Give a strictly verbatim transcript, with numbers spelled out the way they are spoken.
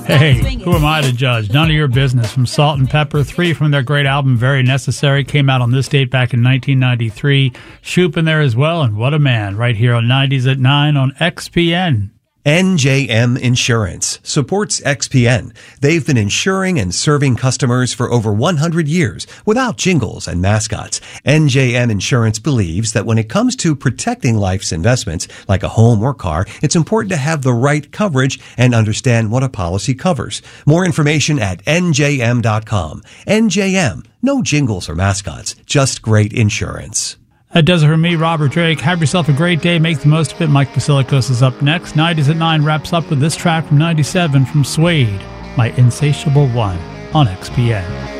Hey, who am I to judge? None of your business. From Salt and Pepper, three from their great album, Very Necessary, came out on this date back in nineteen ninety-three. Shoop in there as well, and What a Man, right here on nineties at nine on X P N. N J M Insurance supports X P N. They've been insuring and serving customers for over one hundred years without jingles and mascots. N J M Insurance believes that when it comes to protecting life's investments, like a home or car, it's important to have the right coverage and understand what a policy covers. More information at N J M dot com. N J M, no jingles or mascots, just great insurance. That does it for me, Robert Drake. Have yourself a great day. Make the most of it. Mike Basilikos is up next. nineties at nine wraps up with this track from ninety-seven from Suede, My Insatiable One, on X P N.